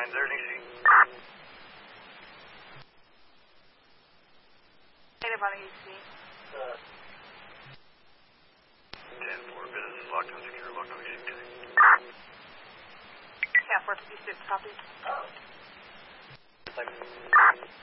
there's easy. Native on EC. 10-4 business is locked on secure, locked on EC. Yeah, 456, copy.